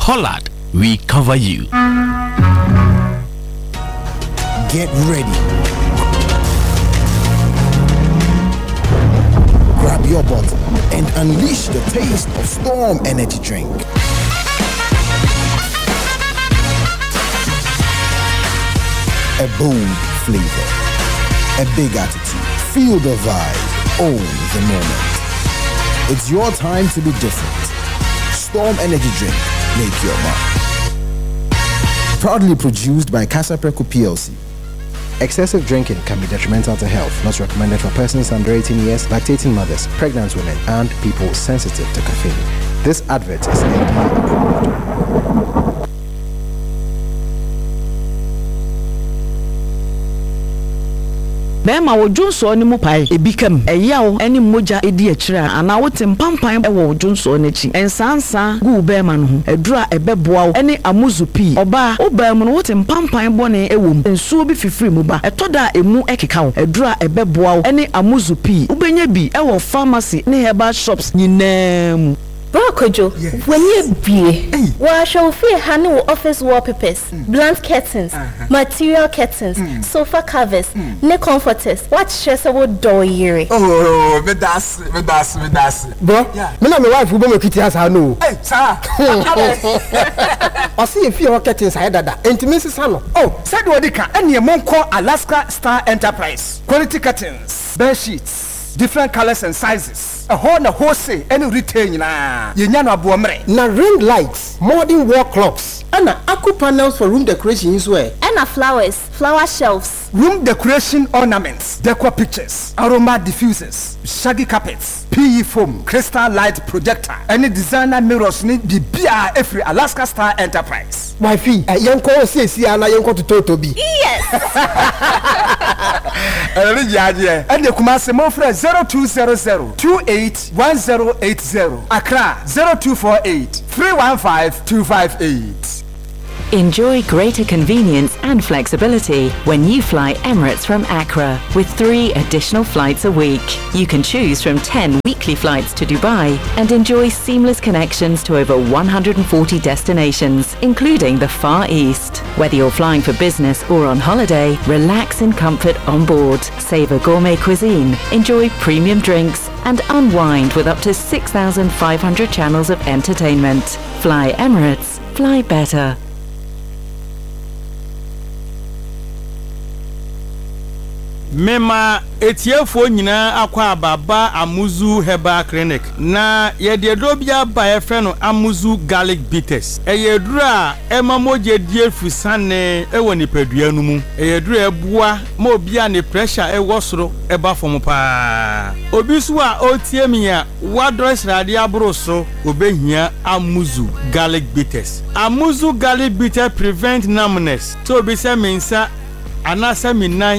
Hollard, we cover you. Get ready. Grab your bottle and unleash the taste of Storm Energy Drink. A bold flavor, a big attitude. Feel the vibe, own the moment. It's your time to be different. Storm Energy Drink, make your mark. Proudly produced by Casa Preco PLC. Excessive drinking can be detrimental to health. Not recommended for persons under 18 years, lactating mothers, pregnant women, and people sensitive to caffeine. This advert is FDA approved. Bema wo Jonso ni mu pai ebikam eyawo eni moja edi akira ana wote mpampan ewo Jonso n'echi ensansa gu bema no ho edura ebeboa wo eni amuzu pi oba obam no wote mpampan bone ewom ensuo bi fifiri mu ba etoda emu ekeka wo edura ebeboa wo eni amuzu pi ubenya bi ewo pharmacy ne herbal shops nyinam. Brokojo, when you be, well, shall free honey office wallpapers, blank curtains, material curtains, sofa covers, neck comforters. What stress about door year? Oh, me das. Bro, me na my wife who be kitty house I know. Hey, sir. I see if you are curtains I dada. Intimacy salon. Oh, said Wadika, and your mom call Alaska Star Enterprise. Quality curtains, bed sheets, different colors and sizes. A wholesale any retail na yenyano abuamre na ring lights, modern wall clocks, and aqua panels for room decoration as well. And flowers, flower shelves, room decoration ornaments, decor pictures, aroma diffusers, shaggy carpets, PE foam, crystal light projector, any designer mirrors need the BR every Alaska Star Enterprise. Wifey, yanko see ana yanko to Totobi. Yes. And the Kumasi Mofre 0200 281080 Accra 0248 315 258. Enjoy greater convenience and flexibility when you fly Emirates from Accra with 3 additional flights a week. You can choose from 10 weekly flights to Dubai and enjoy seamless connections to over 140 destinations, including the Far East. Whether you're flying for business or on holiday, relax in comfort on board, savor gourmet cuisine, enjoy premium drinks, and unwind with up to 6,500 channels of entertainment. Fly Emirates, fly better. Mema etiefo nyina akwa baba Amuzu Herbal Clinic na yededro bia ba efe no Amuzu Garlic Bitters eyedura emamoje die fusane ewo nipadua no mu eyedura ebua ma obia ne pressure ewo soro eba fom pa obisu a otiemia wadres rade abro so obehia Amuzu Garlic Bitters. Amuzu Garlic Bitters prevent numbness so obi se mensa anasa minan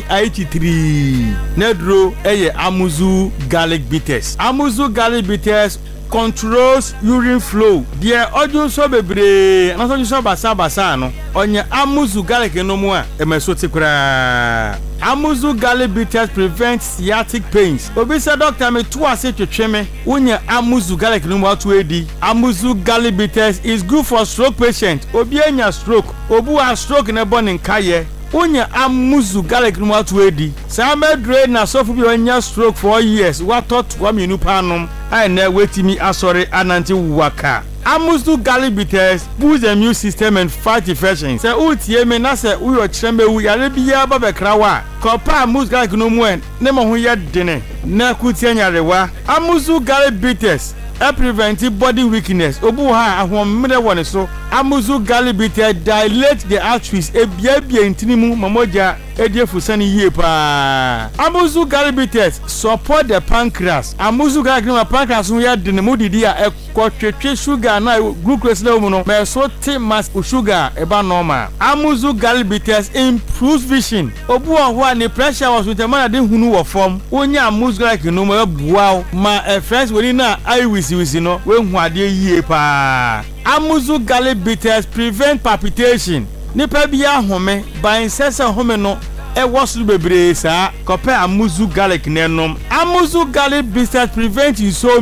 83 nedro eye Amuzu Garlic Bitters. Amuzu Garlic Bitters controls urine flow. Dear odun so bebre na so so basa no onye Amuzu Garlic no mu a emeso tikura. Amuzu Garlic Bitters prevents sciatic pains. Obi say doctor me to ase twetwe me onye Amuzu Garlic no mu atu edi. Amuzu Garlic Bitters is good for stroke patient. Obi anya stroke, obu a stroke na born nkaye Unya Amuzu Garlic no atu edi. Sama dre na sofu bi onya stroke for years. What thought wa menu panom I na wetimi asore ananti waka. Amuzu Garlic Bitters boost the immune system and fight infections. Se utie me na se uyo chembe wu yare bia ba bekra wa. Kopa Amuzu Garlic no mu en ne mo ho ye dene. Na kutie nyarewa. Amuzu Garlic Bitters prevent body weakness. Obu ha ahomre woni so. Amuzu Garlic Bitters dilate the arteries ebia intinimu mamoja ediefusani yie pa. Amuzu Garlic Bitters support the pancreas. Amuzu Garlic no pancreas no ya de ne mudidi a ekotwetwe sugar na glucose level no me so te mass sugar eba normal. Amuzu Garlic Bitters improves vision. Obu ho ne pressure was with man de hunu wo form. Onya Amuzu Garlic no mo bua ma friends woni na eye wisi no we hu ade yie pa. Amuzu Garlic Bitters prevent palpitation. Nipa bia home ban sese home no e wosu bebre sa kope Amuzu Garlic nenom. Amuzu Garlic Bitters prevent insomnia.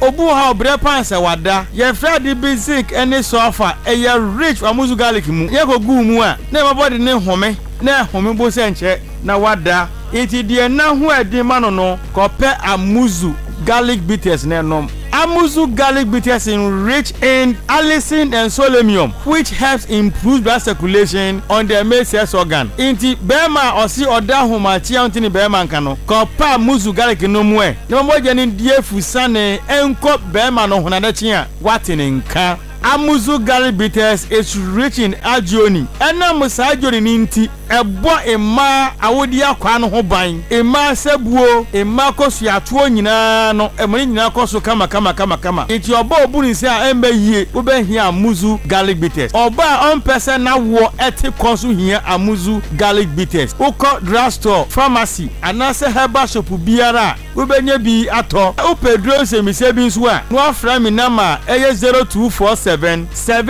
obu ha obre pan se wada ye frade basic any sofa eye rich amuzu garlic mu ye ko gu mu a na my body ne home na home bo se nche na wada iti die na ho adi ma no ko pe amuzu garlic bitters na nom. Amuzu garlic bitters is rich in allicin and selenium, which helps improve blood circulation on the male sex organ. Inti bema osi oda homa chia ntini bema nkano. Kopa amuzu garlic no mwe. Nemo jeni die fusane enko bema no honade chia watini nka. Amuzu garlic bitters is rich in agioni. Ena musa agioni ninti ebo ema awodi akwa no ho ban. Ema sebuo, ema kosu atuo nyina no, emoni nyina kosu kama. Iti oba obuni se a embe yie, ube hia amuzu garlic bitters. Oba on person na wo eti kosu hia amuzu garlic bitters. Uko drugstore, pharmacy, anase herbal shop biara, ube nye bi ato. Upe drone se mi se bi nsuwa. Nwa fra mi nama eye 0247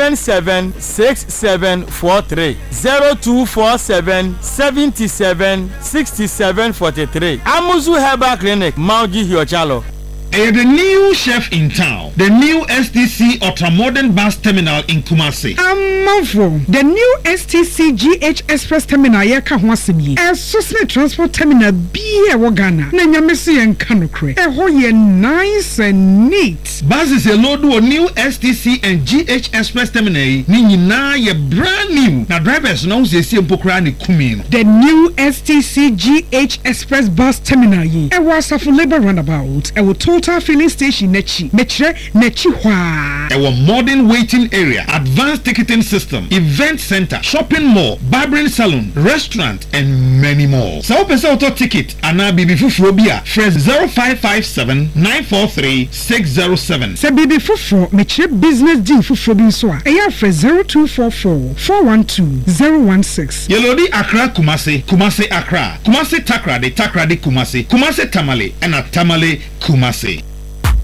776743 0247 77 6743. Amuzu Herbal Clinic, Mauji Hiochalo. The new chef in town, the new STC Ultramodern Bus Terminal in Kumasi. The new STC GH Express Terminal yeka ho asemi. Susne Transport Terminal biye wogana. Na nyamesi en kanokre. Ho ye nice and neat. Buses a load of new STC and GH Express Terminal ni nyina ye brand new. Na drivers no se si empokra ni kumi. The new STC GH Express Bus Terminal yi. Was a labor roundabout. Total filling station nechi hwa. Our modern waiting area, advanced ticketing system, event center, shopping mall, barbering salon, restaurant, and many more. So open auto ticket and now BB Fufurobia. Fresh 0557 943 607. Se BB Fufuro meche business deal Fufurobin soa. Eya fresh 0244 412 016. Yelodi Accra Kumasi, Kumasi Accra, Kumasi Takra de Kumasi, Kumasi Tamale, and a Tamale Kumasi.